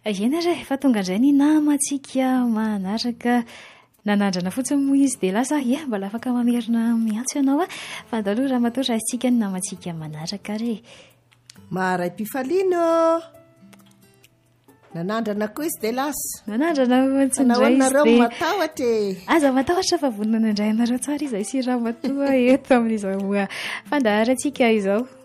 eny ary efa tonga indray ny namantsika manaraka nanandrana fotsiny moa izy dia lasa mbola afaka mamerina miantso ianao fa andao aloha raha matoa raisitsika ny namantsika manaraka ary maharay-pifaliana nanandrana koa izy dia lasa nanandrana nahoanareo matahotra aza matahotra fa vonina indray anareo tsara izay sy raha matoa eto amin'izao fandaharantsika izao